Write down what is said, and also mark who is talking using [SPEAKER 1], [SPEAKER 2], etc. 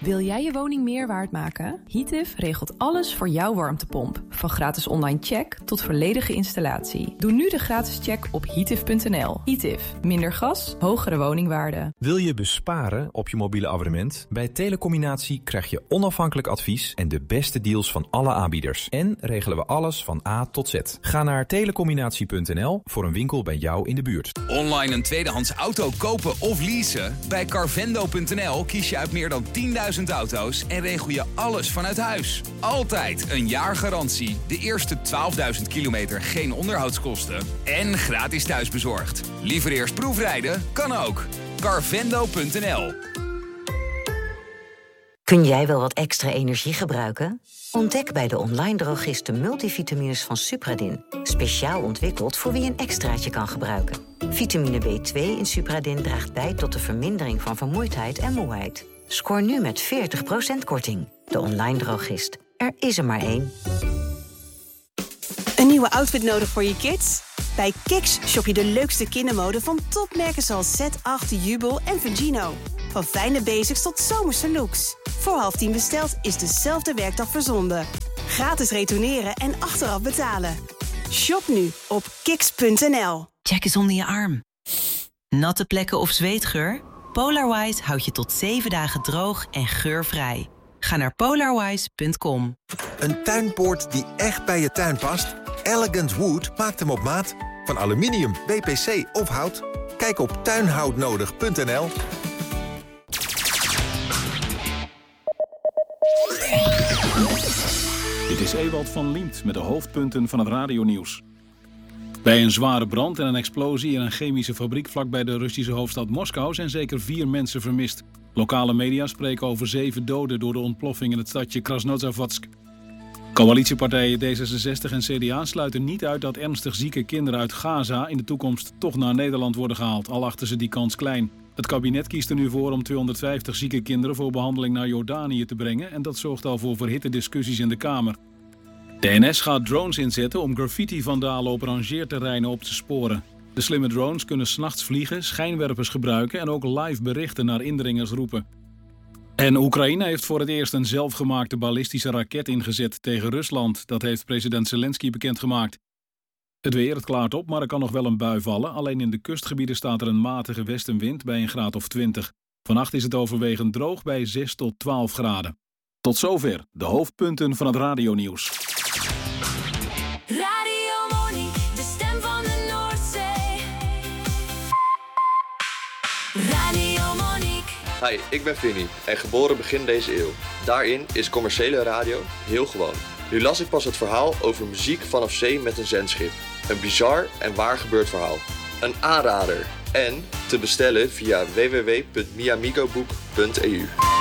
[SPEAKER 1] Wil jij je woning meer waard maken? Heative regelt alles voor jouw warmtepomp. Van gratis online check tot volledige installatie. Doe nu de gratis check op heative.nl. Heative. Minder gas, hogere woningwaarde.
[SPEAKER 2] Wil je besparen op je mobiele abonnement? Bij Telecombinatie krijg je onafhankelijk advies en de beste deals van alle aanbieders. En regelen we alles van A tot Z. Ga naar telecombinatie.nl voor een winkel bij jou in de buurt.
[SPEAKER 3] Online een tweedehands auto kopen of leasen? Bij Carvendo.nl kies je uit meer dan 10.000 auto's en regel je alles vanuit huis. Altijd een jaar garantie, de eerste 12.000 kilometer geen onderhoudskosten en gratis thuisbezorgd. Liever eerst proefrijden? Kan ook. Carvendo.nl.
[SPEAKER 4] Kun jij wel wat extra energie gebruiken? Ontdek bij de online drogist de multivitamines van Supradin. Speciaal ontwikkeld voor wie een extraatje kan gebruiken. Vitamine B2 in Supradin draagt bij tot de vermindering van vermoeidheid en moeheid. Scoor nu met 40% korting. De online drogist. Er is er maar één.
[SPEAKER 5] Een nieuwe outfit nodig voor je kids? Bij Kiks shop je de leukste kindermode van topmerken zoals Z8, Jubel en Vigino. Van fijne basics tot zomerse looks. Voor 9:30 besteld is dezelfde werkdag verzonden. Gratis retourneren en achteraf betalen. Shop nu op kiks.nl.
[SPEAKER 6] Check eens onder je arm. Natte plekken of zweetgeur? Polarwise houdt je tot 7 dagen droog en geurvrij. Ga naar polarwise.com.
[SPEAKER 7] Een tuinpoort die echt bij je tuin past? Elegant Wood maakt hem op maat. Van aluminium, BPC of hout. Kijk op tuinhoutnodig.nl.
[SPEAKER 8] Dit is Ewald van Liemt met de hoofdpunten van het radionieuws. Bij een zware brand en een explosie in een chemische fabriek vlakbij de Russische hoofdstad Moskou zijn zeker 4 mensen vermist. Lokale media spreken over 7 doden door de ontploffing in het stadje Krasnozavodsk. Coalitiepartijen D66 en CDA sluiten niet uit dat ernstig zieke kinderen uit Gaza in de toekomst toch naar Nederland worden gehaald, al achten ze die kans klein. Het kabinet kiest er nu voor om 250 zieke kinderen voor behandeling naar Jordanië te brengen en dat zorgt al voor verhitte discussies in de Kamer. De NS gaat drones inzetten om graffiti-vandalen op rangeerterreinen op te sporen. De slimme drones kunnen 's nachts vliegen, schijnwerpers gebruiken en ook live berichten naar indringers roepen. En Oekraïne heeft voor het eerst een zelfgemaakte ballistische raket ingezet tegen Rusland. Dat heeft president Zelensky bekendgemaakt. Het weer, het klaart op, maar er kan nog wel een bui vallen. Alleen in de kustgebieden staat er een matige westenwind bij een graad of 20. Vannacht is het overwegend droog bij 6 tot 12 graden. Tot zover de hoofdpunten van het radionieuws.
[SPEAKER 9] Radio Monique, de stem van de Noordzee. Radio Monique.
[SPEAKER 10] Hi, ik ben Vinnie en geboren begin deze eeuw. Daarin is commerciële radio heel gewoon. Nu las ik pas het verhaal over muziek vanaf zee met een zendschip. Een bizar en waar gebeurd verhaal. Een aanrader. En te bestellen via www.miamigoboek.eu.